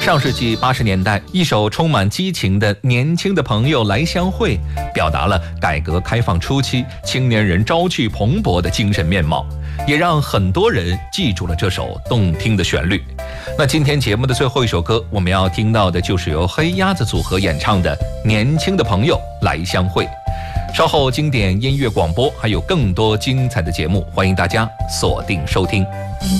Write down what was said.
上世纪80年代，一首充满激情的《年轻的朋友来相会》，表达了改革开放初期青年人朝气蓬勃的精神面貌，也让很多人记住了这首动听的旋律。那今天节目的最后一首歌，我们要听到的就是由黑鸭子组合演唱的《年轻的朋友来相会》。稍后经典音乐广播还有更多精彩的节目，欢迎大家锁定收听。